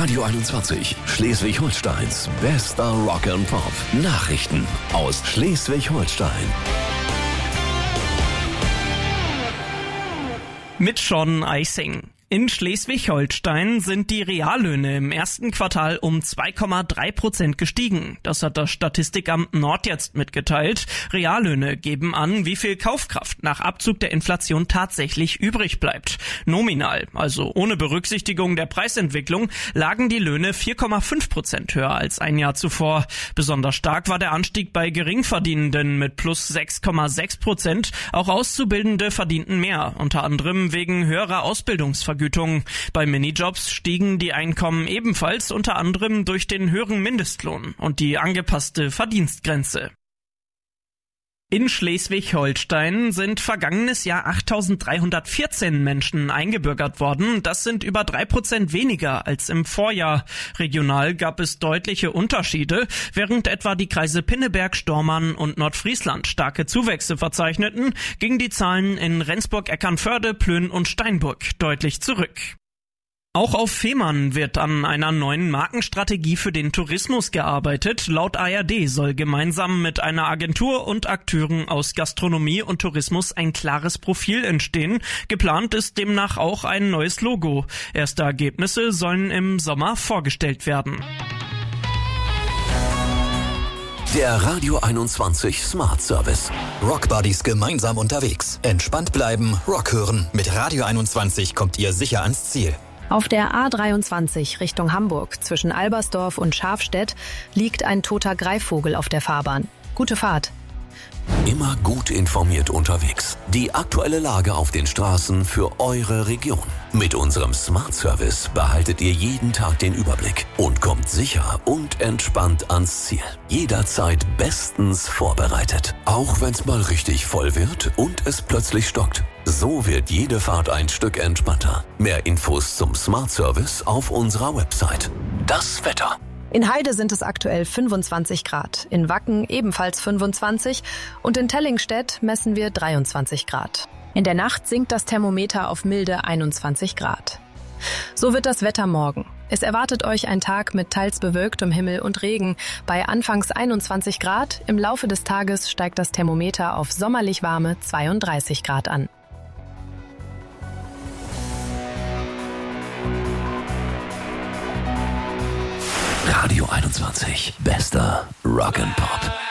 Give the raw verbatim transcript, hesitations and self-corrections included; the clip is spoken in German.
Radio einundzwanzig, Schleswig-Holsteins bester Rock and Pop. Nachrichten aus Schleswig-Holstein. Mit Sean Eising. In Schleswig-Holstein sind die Reallöhne im ersten Quartal um zwei Komma drei Prozent gestiegen. Das hat das Statistikamt Nord jetzt mitgeteilt. Reallöhne geben an, wie viel Kaufkraft nach Abzug der Inflation tatsächlich übrig bleibt. Nominal, also ohne Berücksichtigung der Preisentwicklung, lagen die Löhne vier Komma fünf Prozent höher als ein Jahr zuvor. Besonders stark war der Anstieg bei Geringverdienenden mit plus sechs Komma sechs Prozent. Auch Auszubildende verdienten mehr, unter anderem wegen höherer Ausbildungsvergütung. Bei Minijobs stiegen die Einkommen ebenfalls, unter anderem durch den höheren Mindestlohn und die angepasste Verdienstgrenze. In Schleswig-Holstein sind vergangenes Jahr achttausenddreihundertvierzehn Menschen eingebürgert worden. Das sind über drei Prozent weniger als im Vorjahr. Regional gab es deutliche Unterschiede. Während etwa die Kreise Pinneberg, Stormarn und Nordfriesland starke Zuwächse verzeichneten, gingen die Zahlen in Rendsburg, Eckernförde, Plön und Steinburg deutlich zurück. Auch auf Fehmarn wird an einer neuen Markenstrategie für den Tourismus gearbeitet. Laut A R D soll gemeinsam mit einer Agentur und Akteuren aus Gastronomie und Tourismus ein klares Profil entstehen. Geplant ist demnach auch ein neues Logo. Erste Ergebnisse sollen im Sommer vorgestellt werden. Der Radio einundzwanzig Smart Service. Rockbuddies gemeinsam unterwegs. Entspannt bleiben, Rock hören. Mit Radio einundzwanzig kommt ihr sicher ans Ziel. Auf der A dreiundzwanzig Richtung Hamburg zwischen Albersdorf und Schafstedt liegt ein toter Greifvogel auf der Fahrbahn. Gute Fahrt. Immer gut informiert unterwegs. Die aktuelle Lage auf den Straßen für eure Region. Mit unserem Smart Service behaltet ihr jeden Tag den Überblick und kommt sicher und entspannt ans Ziel. Jederzeit bestens vorbereitet. Auch wenn's mal richtig voll wird und es plötzlich stockt. So wird jede Fahrt ein Stück entspannter. Mehr Infos zum Smart Service auf unserer Website. Das Wetter. In Heide sind es aktuell fünfundzwanzig Grad, in Wacken ebenfalls fünfundzwanzig und in Tellingstedt messen wir dreiundzwanzig Grad. In der Nacht sinkt das Thermometer auf milde einundzwanzig Grad. So wird das Wetter morgen. Es erwartet euch ein Tag mit teils bewölktem Himmel und Regen. Bei anfangs einundzwanzig Grad, im Laufe des Tages steigt das Thermometer auf sommerlich warme zweiunddreißig Grad an. Radio einundzwanzig, bester Rock and Pop.